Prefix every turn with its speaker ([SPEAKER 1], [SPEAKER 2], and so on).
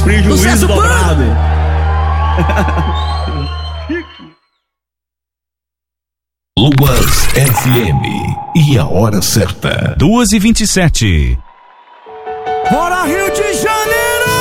[SPEAKER 1] Prejuízo dobrado.
[SPEAKER 2] Luas FM e a hora certa.
[SPEAKER 3] 2h27.
[SPEAKER 1] Bora, Rio de Janeiro!